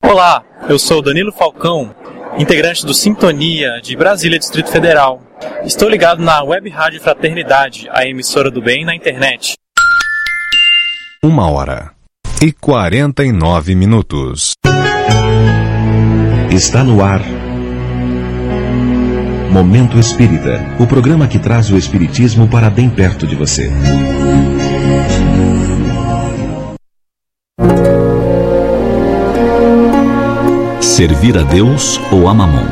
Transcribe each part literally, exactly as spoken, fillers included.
Olá, eu sou Danilo Falcão, integrante do Sintonia de Brasília, Distrito Federal. Estou ligado na Web Rádio Fraternidade, a emissora do bem na internet. Uma hora e quarenta e nove minutos. Está no ar Momento Espírita, o programa que traz o Espiritismo para bem perto de você. Servir a Deus ou a Mamon?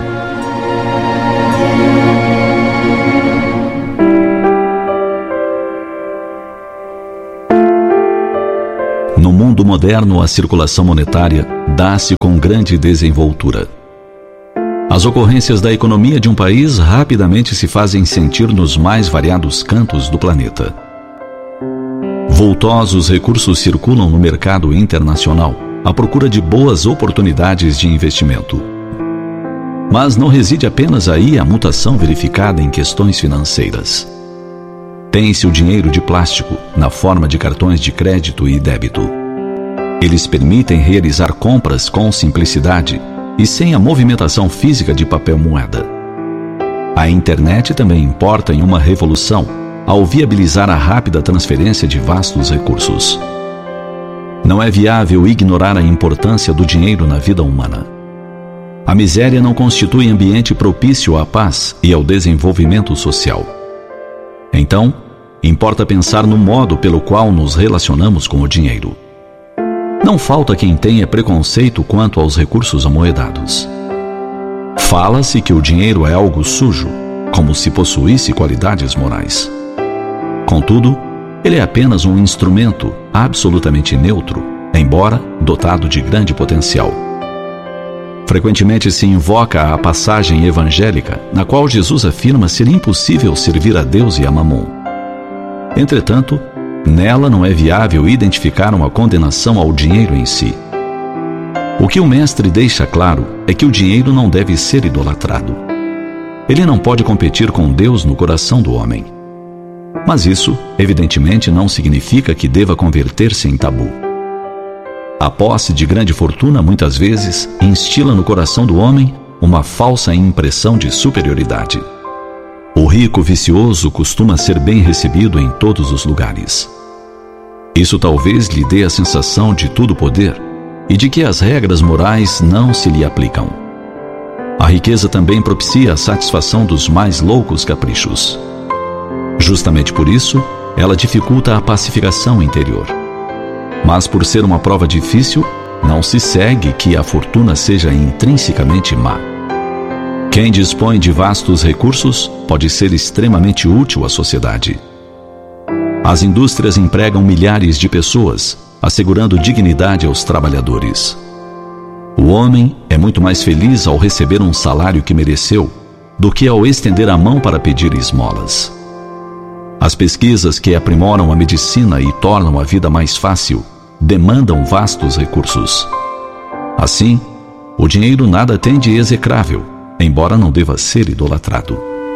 No mundo moderno, a circulação monetária dá-se com grande desenvoltura. As ocorrências da economia de um país rapidamente se fazem sentir nos mais variados cantos do planeta. Vultosos recursos circulam no mercado internacional à procura de boas oportunidades de investimento. Mas não reside apenas aí a mutação verificada em questões financeiras. Tem-se o dinheiro de plástico na forma de cartões de crédito e débito. Eles permitem realizar compras com simplicidade e sem a movimentação física de papel moeda. A internet também importa em uma revolução ao viabilizar a rápida transferência de vastos recursos. Não é viável ignorar a importância do dinheiro na vida humana. A miséria não constitui ambiente propício à paz e ao desenvolvimento social. Então, importa pensar no modo pelo qual nos relacionamos com o dinheiro. Não falta quem tenha preconceito quanto aos recursos amoedados. Fala-se que o dinheiro é algo sujo, como se possuísse qualidades morais. Contudo, ele é apenas um instrumento absolutamente neutro, embora dotado de grande potencial. Frequentemente se invoca a passagem evangélica na qual Jesus afirma ser impossível servir a Deus e a Mamon. Entretanto, nela não é viável identificar uma condenação ao dinheiro em si. O que o mestre deixa claro é que o dinheiro não deve ser idolatrado. Ele não pode competir com Deus no coração do homem. Mas isso, evidentemente, não significa que deva converter-se em tabu. A posse de grande fortuna, muitas vezes, instila no coração do homem uma falsa impressão de superioridade. O rico vicioso costuma ser bem recebido em todos os lugares. Isso talvez lhe dê a sensação de tudo poder e de que as regras morais não se lhe aplicam. A riqueza também propicia a satisfação dos mais loucos caprichos. Justamente por isso, ela dificulta a pacificação interior. Mas por ser uma prova difícil, não se segue que a fortuna seja intrinsecamente má. Quem dispõe de vastos recursos pode ser extremamente útil à sociedade. As indústrias empregam milhares de pessoas, assegurando dignidade aos trabalhadores. O homem é muito mais feliz ao receber um salário que mereceu do que ao estender a mão para pedir esmolas. As pesquisas que aprimoram a medicina e tornam a vida mais fácil demandam vastos recursos. Assim, o dinheiro nada tem de execrável, embora não deva ser idolatrado.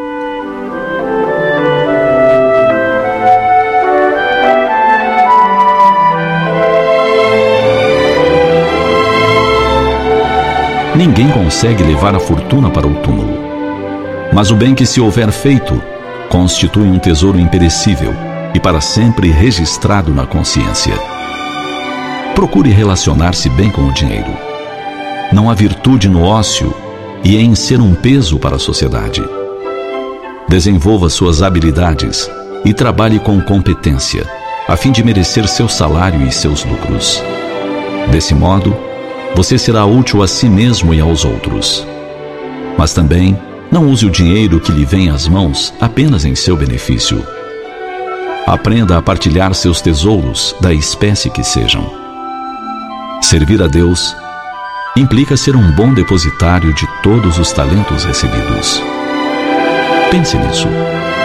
Ninguém consegue levar a fortuna para o túmulo. Mas o bem que se houver feito constitui um tesouro imperecível e para sempre registrado na consciência. Procure relacionar-se bem com o dinheiro. Não há virtude no ócio e em ser um peso para a sociedade. Desenvolva suas habilidades e trabalhe com competência, a fim de merecer seu salário e seus lucros. Desse modo, você será útil a si mesmo e aos outros. Mas também, não use o dinheiro que lhe vem às mãos apenas em seu benefício. Aprenda a partilhar seus tesouros, da espécie que sejam. Servir a Deus implica ser um bom depositário de todos os talentos recebidos. Pense nisso.